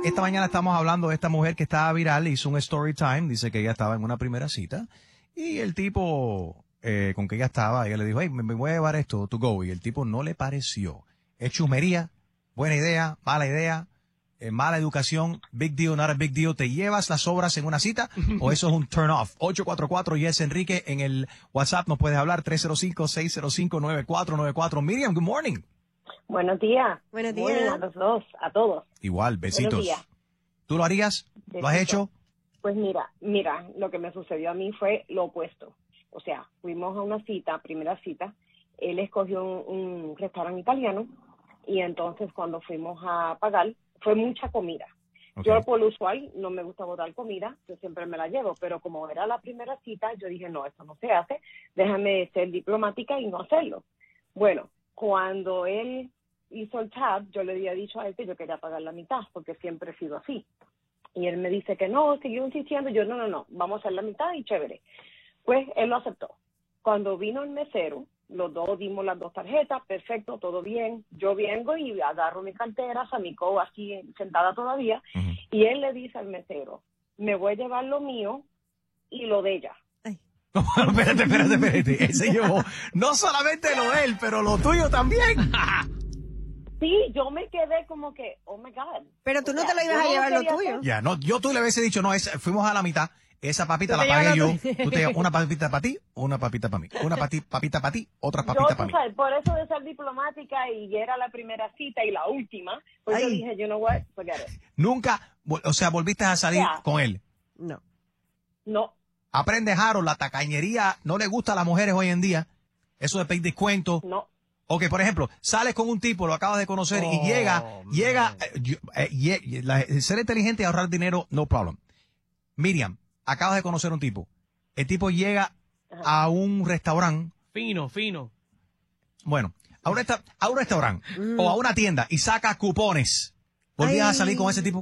esta mañana estamos hablando de esta mujer que estaba viral, hizo un story time, dice que ella estaba en una primera cita y el tipo con que ella estaba, ella le dijo, hey, me voy a llevar esto to go, y el tipo no le pareció. Es chusmería, buena idea, mala educación, big deal, not a big deal. ¿Te llevas las obras en una cita o eso es un turn off? 844 Yes Enrique, en el WhatsApp nos puedes hablar, 305-605-9494. Miriam, good morning. Buenos días. Buenos días. A los dos, a todos. Igual, besitos. Buenos días. ¿Tú lo harías? Besitos. ¿Lo has hecho? Pues mira, lo que me sucedió a mí fue lo opuesto. O sea, fuimos a una cita, primera cita, él escogió un restaurante italiano y entonces cuando fuimos a pagar, fue mucha comida. Okay. Yo por lo usual no me gusta botar comida, yo siempre me la llevo, pero como era la primera cita, yo dije, no, eso no se hace, déjame ser diplomática y no hacerlo. Bueno, cuando él hizo el tab, yo le había dicho a él que yo quería pagar la mitad, porque siempre he sido así. Y él me dice que no, siguió insistiendo, yo no, vamos a hacer la mitad y chévere. Pues él lo aceptó. Cuando vino el mesero, los dos dimos las dos tarjetas, perfecto, todo bien. Yo vengo y agarro mi cartera, Samico así sentada todavía, y él le dice al mesero, me voy a llevar lo mío y lo de ella. No, espérate. Él se llevó no solamente lo de él, pero lo tuyo también. Sí, yo me quedé como que, oh my God. Pero tú no te lo ibas a llevar lo tuyo. Ya, no, tú le hubiese dicho, no, fuimos a la mitad. Esa papita la pagué yo. Tú te llevas una papita para ti, una papita para mí. Una papita para ti, otra papita para mí. Sabes, por eso de ser diplomática y era la primera cita y la última, pues yo dije, you know what, forget it. Nunca, o sea, volviste a salir con él. No. Aprende, Harold, la tacañería no le gusta a las mujeres hoy en día. Eso de pedir descuento. No. Ok, por ejemplo, sales con un tipo, lo acabas de conocer y llega, ser inteligente y ahorrar dinero, no problem. Miriam, acabas de conocer un tipo. El tipo llega a un restaurante. Fino. Bueno, a un restaurante o a una tienda y saca cupones. ¿Volvías a salir con ese tipo?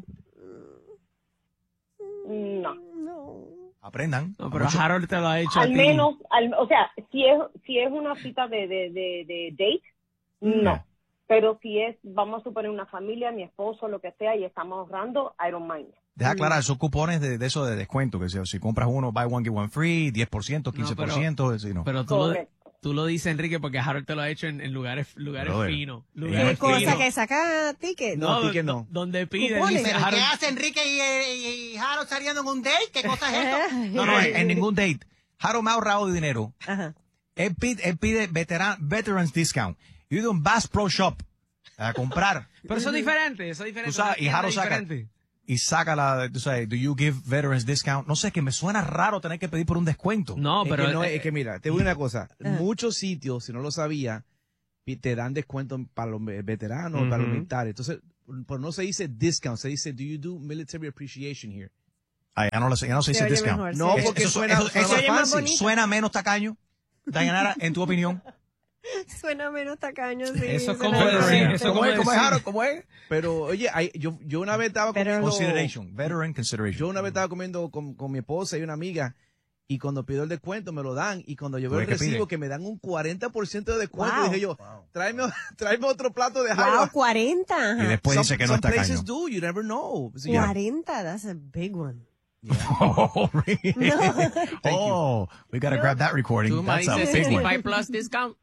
No. Aprendan. No, pero Harold te lo ha hecho al a ti. menos, o sea, si es una cita de date, no. Pero si es, vamos a suponer una familia, mi esposo, lo que sea, y estamos ahorrando, I don't mind. Deja aclarar, son cupones de eso de descuento, que si compras uno, buy one, get one free, 10%, 15%, no. Pero tú lo dices, Enrique, porque Harold te lo ha hecho en lugares finos. ¿Qué cosa que saca ticket? No, ticket no. Donde pide. ¿Pero qué hace Enrique y Harold saliendo en un date? ¿Qué cosa es eso? No, en ningún date. Harold me ha ahorrado dinero. Él pide veterans discount. Yo he ido a un Bass Pro Shop a comprar. Pero eso es diferente, Tú sabes, y Harold saca tú sabes, do you give veterans discount? No sé, que me suena raro tener que pedir por un descuento. No, pero es que mira, te voy a decir una cosa. Muchos sitios, si no lo sabía, te dan descuento para los veteranos, para los militares. Entonces, pero no se dice discount, se dice, do you do military appreciation here? Ya no se dice discount. Mejor, no, porque eso suena menos tacaño. Dayanara, en tu opinión. Suena menos tacaño, sí. Eso es como ¿Cómo es, Harold? ¿Cómo es? Pero, oye, yo una vez estaba comiendo... Veteran consideration. Yo una vez estaba comiendo con mi esposa y una amiga, y cuando pido el descuento me lo dan, y cuando yo veo el recibo que me dan un 40% de descuento, dije yo, tráeme otro plato de Harold. Wow, 40. Y después dice que no es tacaño. Some places do, you never know. 40, that's a big one. Yeah. Oh, really? No. We gotta grab that recording. That's a big one. 65 plus discount.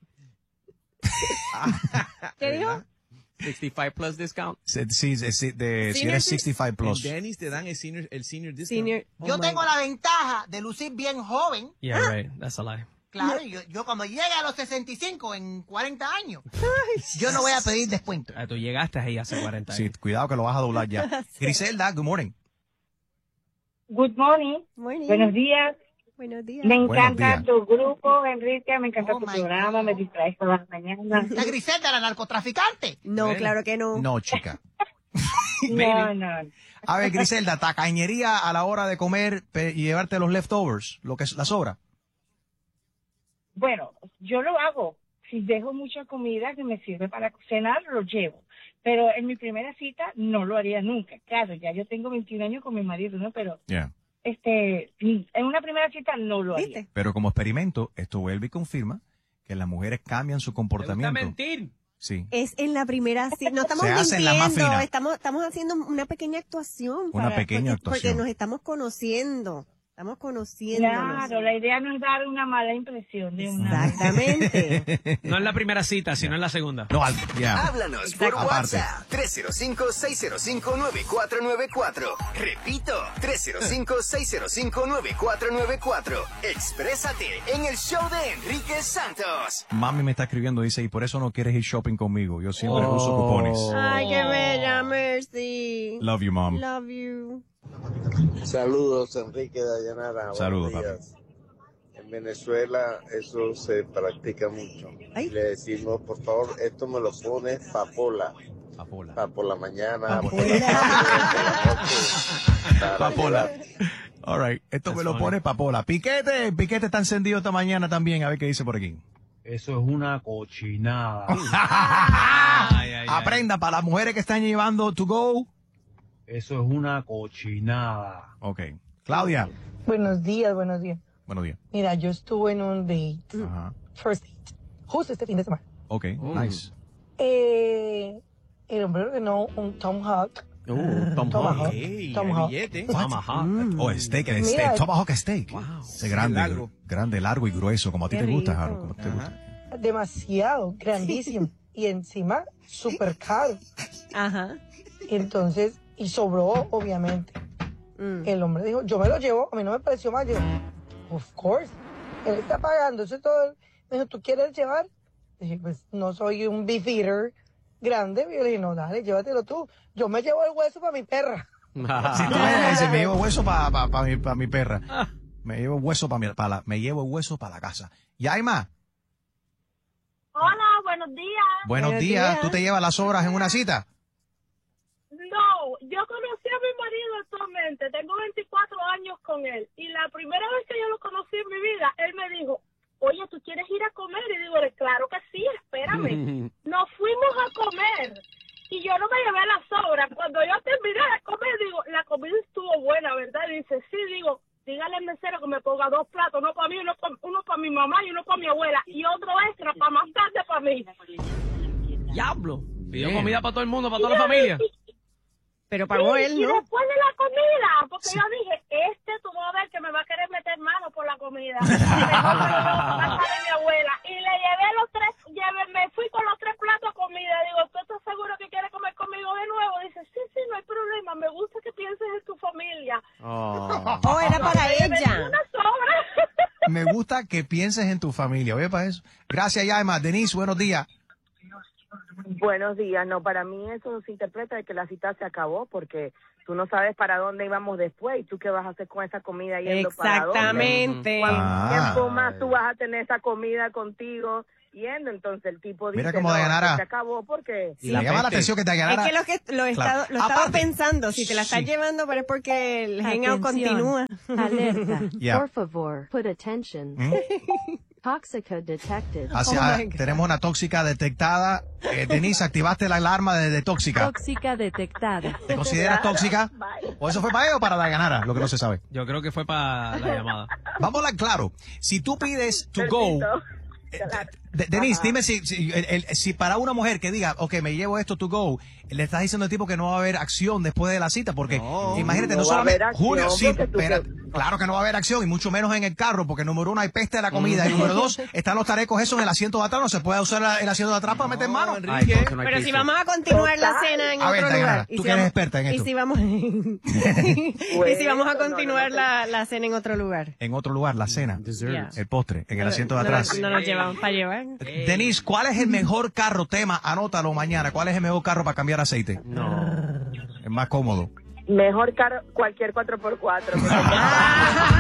¿Qué dijo? 65 plus discount. Sí, si eres 65 plus. En Denny's te dan el senior discount. Yo tengo la ventaja de lucir bien joven. Yeah, right. That's a lie. Claro, yo cuando llegue a los 65 en 40 años, yo no voy a pedir descuento. Tú llegaste ahí hace 40 años. Sí, cuidado que lo vas a doblar ya. Griselda, good morning. Good morning. Buenos días. Buenos días. Me encanta tu grupo, Enrique, me encanta tu programa, me distraes todas las mañanas. ¿La Griselda, la narcotraficante? No, claro que no. No, chica. No. A ver, Griselda, tacañería a la hora de comer y llevarte los leftovers, lo que es la sobra. Bueno, yo lo hago. Si dejo mucha comida que me sirve para cenar, lo llevo. Pero en mi primera cita no lo haría nunca. Claro, ya yo tengo 21 años con mi marido, ¿no? Pero en una primera cita no lo haría. Pero como experimento, esto vuelve y confirma que las mujeres cambian su comportamiento. ¿Te gusta mentir? Sí. Es en la primera cita. No estamos Se hace en la más mintiendo, fina. estamos haciendo una pequeña actuación. Una pequeña actuación. Porque nos estamos conociendo. Estamos conociéndonos. Claro, la idea no es dar una mala impresión de una. Exactamente. No es la primera cita, sino en la segunda. No, ya. Háblanos por Aparte. WhatsApp 305-605-9494. Repito, 305-605-9494. Exprésate en el show de Enrique Santos. Mami me está escribiendo, dice, y por eso no quieres ir shopping conmigo. Yo siempre uso cupones. Ay, qué bella, Mercy. Love you, mom. Love you. Saludos, Enrique Dayanara. Saludos, Buenos días. En Venezuela eso se practica mucho. Ay. Le decimos, por favor, esto me lo pones papola. Papola. Para por la mañana. Papola. All right. Esto me lo pone Papola. Piquete está encendido esta mañana también. A ver qué dice por aquí. Eso es una cochinada. Aprenda para las mujeres que están llevando to go. Eso es una cochinada. Ok. Claudia. Buenos días, buenos días. Buenos días. Mira, yo estuve en un date, Ajá. first date, justo este fin de semana. Ok, nice. El hombre ordenó un tomahawk. Tomahawk. Tomahawk. Oh, steak, Mira, steak. Tomahawk steak. Wow. Ese grande, Largo. grande, largo y grueso, como a ti Qué te gusta, rico. Harold. Como a ti te gusta. Demasiado, grandísimo. Y encima, súper caro. Ajá. Entonces, y sobró, obviamente. El hombre dijo, yo me lo llevo, a mí no me pareció mal. Yo, of course. Él está pagando, eso es todo. Me dijo, ¿tú quieres llevar? Dije, pues, no soy un beef eater grande. Y yo le dije, no, dale, llévatelo tú. Yo me llevo el hueso para mi perra. Si tú me dices, me llevo hueso para mi perra. Me llevo hueso me llevo hueso para la casa. Yaima, Hola, buenos días. buenos días. ¿Tú te llevas las obras en una cita? No, yo conocí a mi marido actualmente, tengo 24 años con él, y la primera vez que yo lo conocí en mi vida, él me dijo, oye, ¿tú quieres ir a comer? Y digo, claro que sí, espérame. Nos fuimos a comer, y yo no me llevé las sobras. Cuando yo terminé de comer, digo, la comida estuvo buena, ¿verdad? Y dice, sí, digo, dígale al mesero que me ponga 2 platos, uno para mí, uno para mi mamá y uno para mi abuela, y otro extra para más tarde para mí. Diablo. Pidió comida para todo el mundo, para toda la familia. Pero pagó Sí, él, y ¿no? después de la comida, porque yo dije, tú vas a ver que me va a querer meter mano por la comida. Mejor me lo llevo a casa de mi abuela. Y le llevé me fui con los 3 platos de comida. Digo, ¿tú estás seguro que quieres comer conmigo de nuevo? Dice, sí, no hay problema. Me gusta que pienses en tu familia. Oh, era para ella. Una sobra. Me gusta que pienses en tu familia. Oye, para eso. Gracias, Yaima. Denise, buenos días. Buenos días. No, para mí eso se interpreta de que la cita se acabó porque tú no sabes para dónde íbamos después y tú qué vas a hacer con esa comida yendo para dónde. Exactamente. ¿Cuánto tiempo más tú vas a tener esa comida contigo yendo? Entonces el tipo dice, Mira cómo no, Dayanara. se acabó porque... Y me llama la atención que Dayanara... Es que lo estaba Aparte, pensando. Si te la estás sí. llevando, pero es porque el hangout continúa. Alerta. Yeah. Por favor, put attention. Tóxica detected. Tenemos una tóxica detectada. Denise, activaste la alarma de tóxica. Tóxica detectada. ¿Te consideras tóxica? ¿O eso fue para ella o para Dayanara? Lo que no se sabe. Yo creo que fue para la llamada. Vamos a hablar claro. Si tú pides to go... Denise, dime si para una mujer que diga, ok, me llevo esto to go, le estás diciendo al tipo que no va a haber acción después de la cita, porque imagínate, no solamente Julio, sí, pero claro que no va a haber acción, y mucho menos en el carro, porque número 1 hay peste de la comida, y número 2 están los tarecos esos en el asiento de atrás, no se puede usar el asiento de atrás para meter mano. Pero si vamos a continuar la cena en otro lugar. Tú que eres experta en esto. Y si vamos a continuar la cena en otro lugar. En otro lugar, la cena, el postre, en el asiento de atrás. No nos llevamos para llevar. Denise, ¿cuál es el mejor carro? Anótalo mañana. ¿Cuál es el mejor carro para cambiar aceite? No. Es más cómodo. Mejor carro, cualquier 4x4.